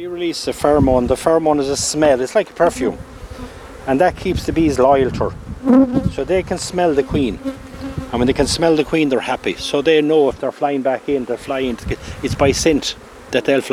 You release a pheromone. The pheromone is a smell. It's like a perfume. And that keeps the bees loyal to her. So they can smell the queen. And when they can smell the queen, they're happy. So they know if they're flying back in, they're flying. It's by scent that they'll fly.